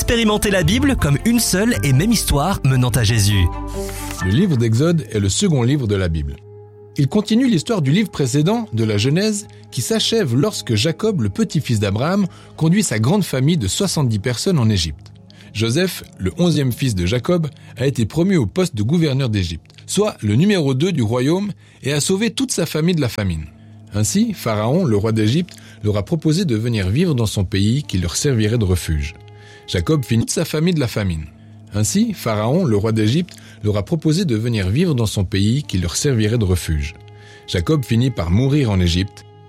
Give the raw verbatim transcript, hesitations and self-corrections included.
Expérimentez la Bible comme une seule et même histoire menant à Jésus. Le livre d'Exode est le second livre de la Bible. Il continue l'histoire du livre précédent, de la Genèse, qui s'achève lorsque Jacob, le petit-fils d'Abraham, conduit sa grande famille de soixante-dix personnes en Égypte. Joseph, le onzième fils de Jacob, a été promu au poste de gouverneur d'Égypte, soit le numéro deux du royaume, et a sauvé toute sa famille de la famine. Ainsi, Pharaon, le roi d'Égypte, leur a proposé de venir vivre dans son pays qui leur servirait de refuge. Jacob finit toute sa famille de la famine. Ainsi, Pharaon, le roi d'Égypte, leur a proposé de venir vivre dans son pays qui leur servirait de refuge. Jacob finit par mourir en Égypte